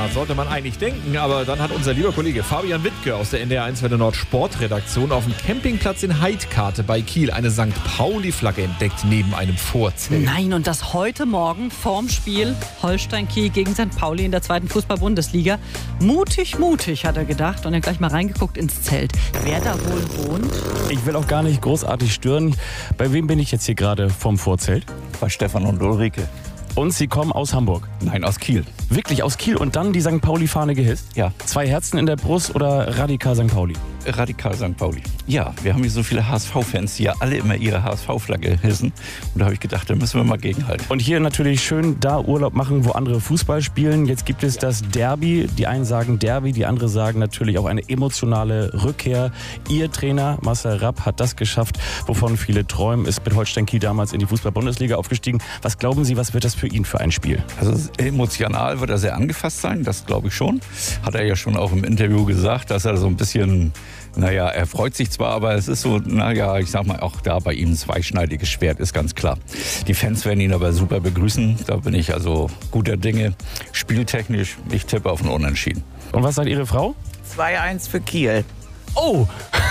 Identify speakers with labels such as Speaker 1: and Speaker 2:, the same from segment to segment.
Speaker 1: Ja, sollte man eigentlich denken, aber dann hat unser lieber Kollege Fabian Wittke aus der NDR1 Welle Nord Sportredaktion auf dem Campingplatz in Heidkate bei Kiel eine St. Pauli-Flagge entdeckt neben einem Vorzelt.
Speaker 2: Nein, und das heute Morgen vorm Spiel Holstein-Kiel gegen St. Pauli in der 2. Fußball-Bundesliga. Mutig, hat er gedacht und dann gleich mal reingeguckt ins Zelt. Wer da wohl wohnt?
Speaker 3: Ich will auch gar nicht großartig stören. Bei wem bin ich jetzt hier gerade vom Vorzelt?
Speaker 4: Bei Stefan und Ulrike.
Speaker 3: Und Sie kommen aus Hamburg?
Speaker 4: Nein, aus Kiel.
Speaker 3: Wirklich aus Kiel und dann die St. Pauli-Fahne gehisst?
Speaker 4: Ja.
Speaker 3: 2 Herzen in der Brust oder radikal St. Pauli?
Speaker 4: Radikal St. Pauli. Ja, wir haben hier so viele HSV-Fans, die ja alle immer ihre HSV-Flagge hissen. Und da habe ich gedacht, da müssen wir mal gegenhalten.
Speaker 3: Und hier natürlich schön da Urlaub machen, wo andere Fußball spielen. Jetzt gibt es das Derby. Die einen sagen Derby, die anderen sagen natürlich auch eine emotionale Rückkehr. Ihr Trainer Marcel Rapp hat das geschafft, wovon viele träumen, ist mit Holstein Kiel damals in die Fußball-Bundesliga aufgestiegen. Was glauben Sie, was wird das für ihn für ein Spiel?
Speaker 4: Also emotional wird er sehr angefasst sein, das glaube ich schon. Hat er ja schon auch im Interview gesagt, dass er so ein bisschen, er freut sich zwar, aber es ist so, ich sag mal, auch da bei ihm ein zweischneidiges Schwert, ist ganz klar. Die Fans werden ihn aber super begrüßen, da bin ich also guter Dinge. Spieltechnisch, ich tippe auf ein Unentschieden.
Speaker 3: Und was sagt Ihre Frau?
Speaker 5: 2-1 für Kiel.
Speaker 3: Oh!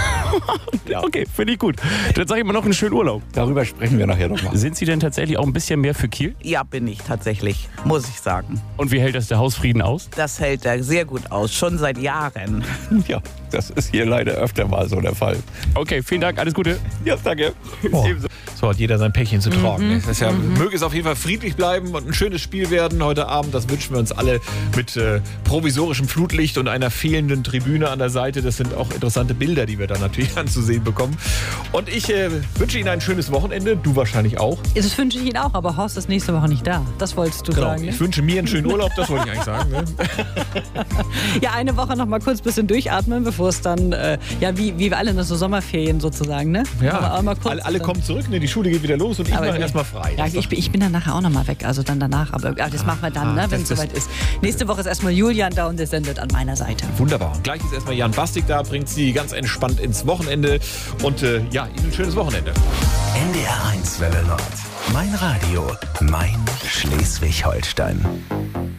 Speaker 3: Okay, finde ich gut. Dann sage ich mal noch einen schönen Urlaub.
Speaker 4: Darüber sprechen wir nachher nochmal.
Speaker 3: Sind Sie denn tatsächlich auch ein bisschen mehr für Kiel?
Speaker 5: Ja, bin ich tatsächlich, muss ich sagen.
Speaker 3: Und wie hält das der Hausfrieden aus?
Speaker 5: Das hält er sehr gut aus, schon seit Jahren.
Speaker 4: Ja, das ist hier leider öfter mal so der Fall.
Speaker 3: Okay, vielen Dank, alles Gute.
Speaker 4: Ja, danke.
Speaker 1: So hat jeder sein Päckchen zu tragen. Das ist ja, möge es auf jeden Fall friedlich bleiben und ein schönes Spiel werden heute Abend. Das wünschen wir uns alle mit provisorischem Flutlicht und einer fehlenden Tribüne an der Seite. Das sind auch interessante Bilder, die wir da natürlich anzusehen bekommen. Und ich wünsche Ihnen ein schönes Wochenende. Du wahrscheinlich auch.
Speaker 2: Das wünsche ich Ihnen auch, aber Horst ist nächste Woche nicht da. Das wolltest du sagen, ne?
Speaker 1: Ich wünsche mir einen schönen Urlaub, das wollte ich eigentlich sagen. Ne?
Speaker 2: Ja, eine Woche noch mal kurz ein bisschen durchatmen, bevor es dann, wie wir alle in so Sommerferien sozusagen, ne?
Speaker 1: Ja,
Speaker 2: aber mal kurz
Speaker 1: alle kommen zurück, ne? Die Schule geht wieder los und ich mache erstmal frei.
Speaker 2: Ja, ich bin dann nachher auch noch mal weg, also dann danach. Aber das machen wir dann, wenn es soweit ist. Nächste Woche ist erstmal Julian da und der sendet an meiner Seite.
Speaker 1: Wunderbar. Und gleich ist erstmal Jan Bastik da, bringt Sie ganz entspannt ins Wochenende. Und Ihnen ein schönes Wochenende.
Speaker 6: NDR1 Welle Nord. Mein Radio, mein Schleswig-Holstein.